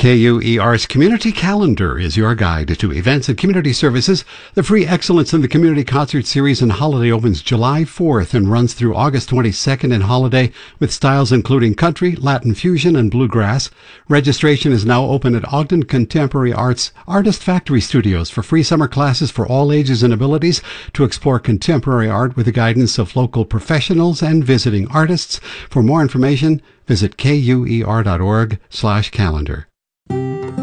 KUER's Community Calendar is your guide to events and community services. The free Excellence in the Community Concert Series and Holiday opens July 4th and runs through August 22nd and Holiday with styles including country, Latin fusion, and bluegrass. Registration is now open at Ogden Contemporary Arts Artist Factory Studios for free summer classes for all ages and abilities to explore contemporary art with the guidance of local professionals and visiting artists. For more information, visit kuer.org/calendar.